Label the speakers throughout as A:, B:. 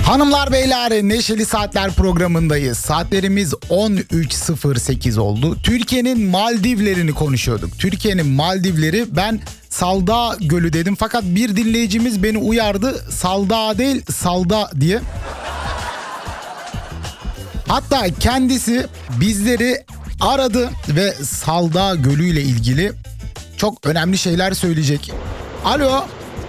A: Hanımlar beyler, Neşeli Saatler programındayız. Saatlerimiz 13.08 oldu. Türkiye'nin Maldivlerini konuşuyorduk. Türkiye'nin Maldivleri, ben Salda Gölü dedim fakat bir dinleyicimiz beni uyardı. Salda değil, Salda diye. Hatta kendisi bizleri aradı ve Salda Gölü ile ilgili çok önemli şeyler söyleyecek. Alo.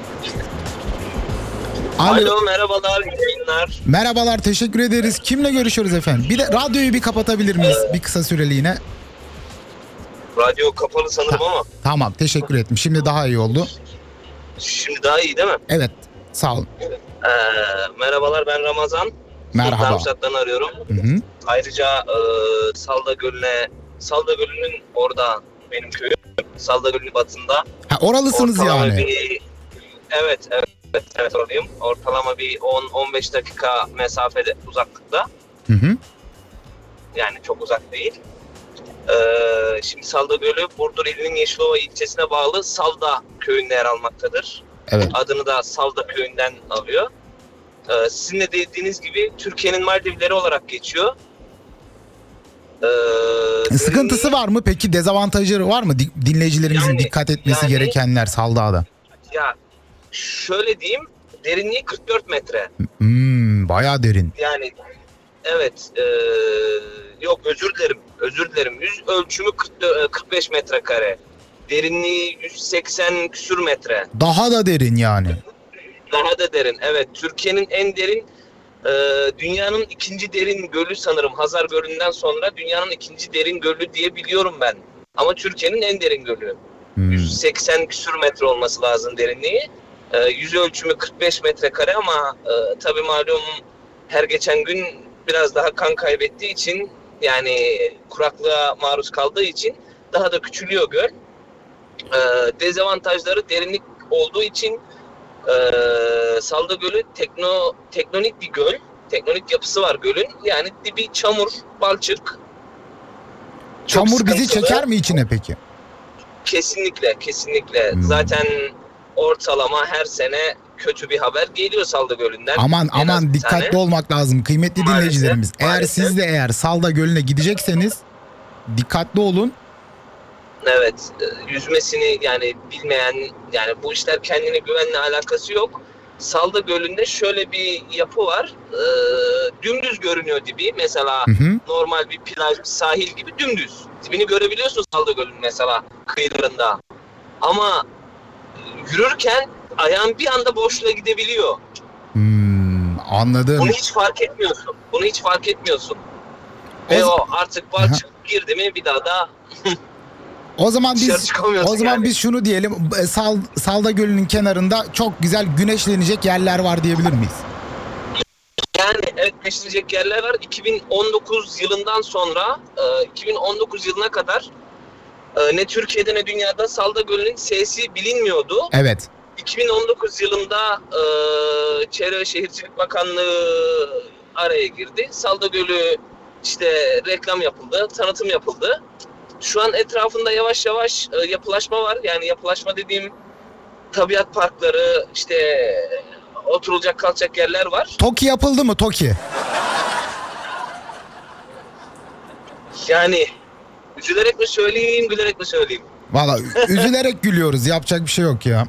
B: Alo, merhabalar, iyi yayınlar.
A: Merhabalar, teşekkür ederiz. Kimle görüşüyoruz efendim? Bir de radyoyu bir kapatabilir miyiz bir kısa süreliğine?
B: Radyo kapalı sanırım ama.
A: Tamam, teşekkür ettim. Şimdi daha iyi oldu.
B: Şimdi daha iyi değil mi?
A: Evet, sağ olun.
B: Merhabalar, ben Ramazan.
A: Merhaba.
B: Darmstadt'tan arıyorum.
A: Hı.
B: Ayrıca Salda Gölü'nün orada benim köyüm. Salda Gölü'nün batında.
A: Ha, oralısınız
B: Ortalama
A: yani.
B: Evet oradayım. Ortalama bir 10-15 dakika mesafede, uzaklıkta.
A: Hı.
B: Yani çok uzak değil. Şimdi Salda Gölü Burdur ilinin Yeşilova ilçesine bağlı Salda köyünde yer almaktadır.
A: Evet.
B: Adını da Salda köyünden alıyor. Sizin de dediğiniz gibi Türkiye'nin Maldivleri olarak geçiyor.
A: Sıkıntısı var mı peki? Dezavantajları var mı? Dinleyicilerimizin dikkat etmesi gerekenler Salda'da.
B: Ya şöyle diyeyim, derinliği 44 metre.
A: Bayağı derin.
B: Yani evet, yok özür dilerim. Yüz ölçümü 45 metrekare. Derinliği 180 küsür metre.
A: Daha da derin yani.
B: Daha da derin. Evet, Türkiye'nin en derin, dünyanın ikinci derin gölü sanırım. Hazar Gölü'nden sonra dünyanın ikinci derin gölü diye biliyorum ben. Ama Türkiye'nin en derin gölü. 180 küsür metre olması lazım derinliği. Yüz ölçümü 45 metrekare ama tabii malum her geçen gün biraz daha kan kaybettiği için, yani kuraklığa maruz kaldığı için daha da küçülüyor göl. Dezavantajları derinlik olduğu için Salda Gölü teknonik bir göl. Teknonik yapısı var gölün. Yani dibi çamur, balçık.
A: Çamur bizi çeker mi içine peki?
B: Kesinlikle. Zaten ortalama her sene kötü bir haber geliyor Salda Gölü'nden.
A: Aman dikkatli olmak lazım kıymetli dinleyicilerimiz.
B: Maalesef.
A: Siz de Salda Gölü'ne gidecekseniz dikkatli olun.
B: Evet, yüzmesini yani bilmeyen, yani bu işler kendine güvenle alakası yok. Salda Gölü'nde şöyle bir yapı var. Dümdüz görünüyor dibi. Mesela normal bir plaj, sahil gibi dümdüz. Dibini görebiliyorsun Salda Gölü'nün mesela kıyılarında. Ama yürürken ayağın bir anda boşluğa gidebiliyor.
A: Anladım.
B: Bunu hiç fark etmiyorsun. Ve o artık balçık girdi mi bir daha da
A: O zaman biz şunu diyelim. Salda Gölü'nün kenarında çok güzel güneşlenecek yerler var diyebilir miyiz?
B: Yani evet, güneşlenecek yerler var. 2019 yılından sonra 2019 yılına kadar ne Türkiye'de ne dünyada Salda Gölü'nün sesi bilinmiyordu.
A: Evet.
B: 2019 yılında Çevre ve Şehircilik Bakanlığı araya girdi. Salda Gölü işte reklam yapıldı, tanıtım yapıldı. Şu an etrafında yavaş yavaş yapılaşma var. Yani yapılaşma dediğim tabiat parkları, işte oturulacak kalacak yerler var.
A: TOKİ yapıldı mı TOKİ?
B: Yani üzülerek mi söyleyeyim, gülerek mi söyleyeyim?
A: Valla üzülerek gülüyoruz. Yapacak bir şey yok ya.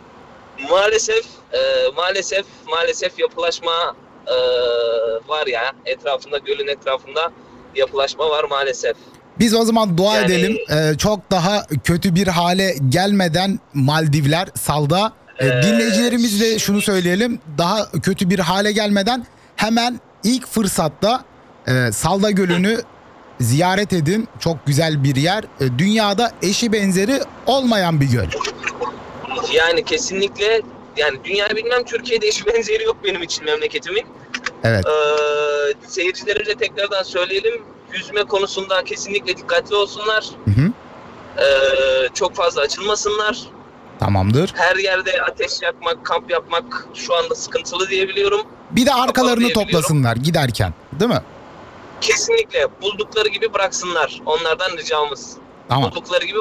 B: Maalesef yapılaşma var ya. Etrafında, gölün etrafında yapılaşma var maalesef.
A: Biz o zaman dua edelim. Çok daha kötü bir hale gelmeden Maldivler, Salda. Dinleyicilerimiz de şunu söyleyelim. Daha kötü bir hale gelmeden hemen ilk fırsatta Salda Gölü'nü ziyaret edin. Çok güzel bir yer. Dünyada eşi benzeri olmayan bir göl.
B: Yani kesinlikle, yani dünyayı bilmem, Türkiye'de eşi benzeri yok benim için, memleketimin.
A: Evet.
B: Seyircilerimize tekrardan söyleyelim. Yüzme konusunda kesinlikle dikkatli olsunlar. Çok fazla açılmasınlar.
A: Tamamdır.
B: Her yerde ateş yakmak, kamp yapmak şu anda sıkıntılı diyebiliyorum.
A: Bir de arkalarını toplasınlar giderken, değil mi?
B: Kesinlikle buldukları gibi bıraksınlar. Onlardan ricamız.
A: Tamam.
B: Buldukları gibi